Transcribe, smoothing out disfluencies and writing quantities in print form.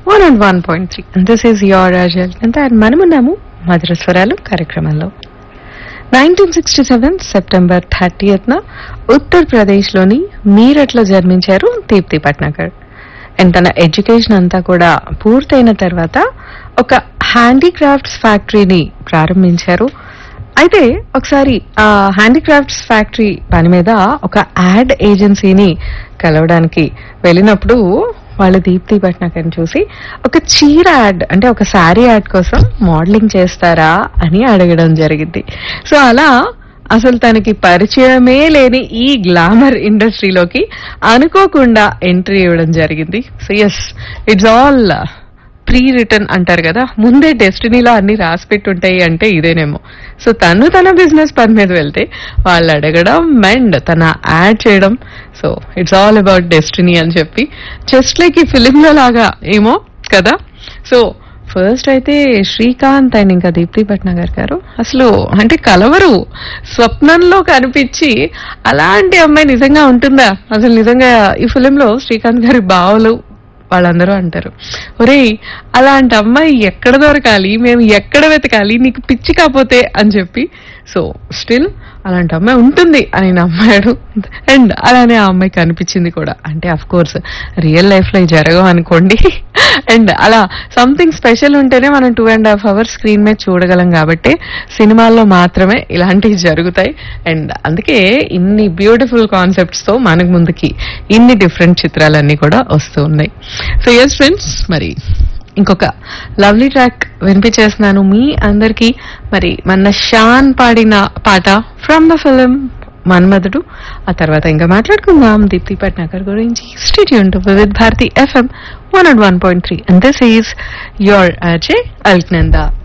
101.3 and this is your Rajal and మనమున్నాము మధుర స్వరాలు కార్యక్రమంలో 1967 September 30న ఉత్తరప్రదేశ్లోని మీరట్లో జన్మించారు దీప్తి పట్నాగర్. అండ్ తన ఎడ్యుకేషన్ అంతా కూడా పూర్తయిన తర్వాత ఒక హ్యాండీక్రాఫ్ట్స్ ఫ్యాక్టరీని ప్రారంభించారు. అయితే ఒకసారి ఆ హ్యాండీక్రాఫ్ట్స్ ఫ్యాక్టరీ పని మీద ఒక యాడ్ ఏజెన్సీని కలవడానికి వెళ్ళినప్పుడు వాళ్ళు దీప్తి పట్నాగర్ని చూసి ఒక చీర యాడ్ అంటే ఒక శారీ యాడ్ కోసం మోడలింగ్ చేస్తారా అని అడగడం జరిగింది. సో అలా అసలు తనకి పరిచయమే లేని ఈ గ్లామర్ ఇండస్ట్రీలోకి అనుకోకుండా ఎంట్రీ ఇవ్వడం జరిగింది. So yes, it's all pre return అంటారు కదా, ముందే డెస్టినీలో అన్ని రాసి పెట్టుంటాయి అంటే ఇదేనేమో. సో తన బిజినెస్ పని మీద వెళ్తే వాళ్ళు అడగడం అండ్ తన యాడ్ చేయడం, so it's all about destiny అని చెప్పి జస్ట్ లైక్ ఈ ఫిలింలో లాగా ఏమో కదా. సో ఫస్ట్ అయితే శ్రీకాంత్ అండ్ ఇంకా దీప్తి పట్నాగర్ గారు అసలు అంటే కలవరు, స్వప్నంలో కనిపించి అలాంటి అమ్మాయి నిజంగా ఉంటుందా అసలు. నిజంగా ఈ ఫిలింలో శ్రీకాంత్ గారి బావలు వాళ్ళందరూ అంటారు, ఒరేయ్ అలాంటి అమ్మాయి ఎక్కడ దొరకాలి, మేము ఎక్కడ వెతకాలి, నీకు పిచ్చి కాపోతే అని చెప్పి. సో స్టిల్ అలాంటి అమ్మాయి ఉంటుంది అని నమ్మాడు అండ్ అలానే ఆ అమ్మాయి కనిపించింది కూడా. అంటే అఫ్ కోర్స్ రియల్ లైఫ్ లో జరగవు అనుకోండి. అండ్ అలా సంథింగ్ స్పెషల్ ఉంటేనే మనం 2.5 hours స్క్రీన్ మీద చూడగలం కాబట్టి సినిమాల్లో మాత్రమే ఇలాంటివి జరుగుతాయి. అండ్ అందుకే ఇన్ని బ్యూటిఫుల్ కాన్సెప్ట్స్ తో మనకు ముందుకి ఇన్ని డిఫరెంట్ చిత్రాలన్నీ కూడా వస్తూ ఉన్నాయి. సో ఎస్ ఫ్రెండ్స్, మరి ఇంకొక లవ్లీ ట్రాక్ వినిపించేస్తున్నాను మీ అందరికి. మరి మన షాన్ పాడిన పాట ఫ్రమ్ ద ఫిలిం మన్మధుడు. ఆ తర్వాత ఇంకా మాట్లాడుకుందాం దీప్తి పట్నాగర్ గురించి. Stay tuned to Vividh Bharati FM 101.3 and this is your RJ Alknanda.